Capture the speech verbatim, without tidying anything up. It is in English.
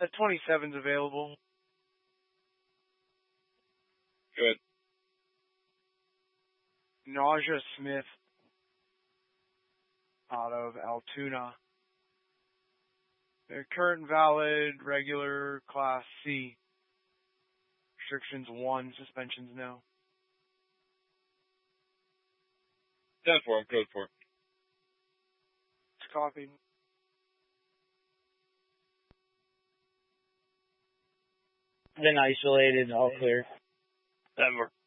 The twenty-seven's available. Good. Nausea Smith out of Altoona. Their current valid, regular, Class C. Restrictions one, suspensions no. ten four, I'm code for. It's copied. Then isolated, all clear. ten four.